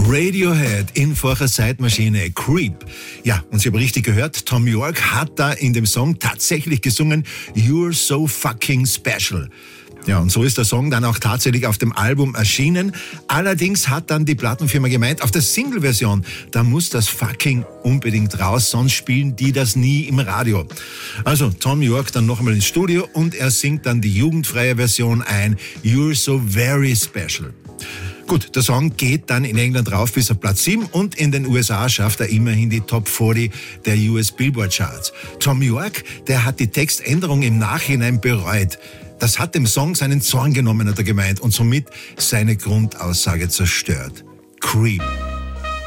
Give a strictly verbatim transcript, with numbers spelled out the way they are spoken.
Radiohead in vorher Zeitmaschine, Creep. Ja, und Sie haben richtig gehört, Thom Yorke hat da in dem Song tatsächlich gesungen, You're so fucking special. Ja, und so ist der Song dann auch tatsächlich auf dem Album erschienen. Allerdings hat dann die Plattenfirma gemeint, auf der Single-Version, da muss das fucking unbedingt raus, sonst spielen die das nie im Radio. Also Thom Yorke dann noch einmal ins Studio und er singt dann die jugendfreie Version ein, You're so very special. Gut, der Song geht dann in England rauf bis auf Platz sieben und in den U S A schafft er immerhin die Top vierzig der U S Billboard Charts. Thom Yorke, der hat die Textänderung im Nachhinein bereut. Das hat dem Song seinen Zorn genommen, hat er gemeint, und somit seine Grundaussage zerstört. Creep.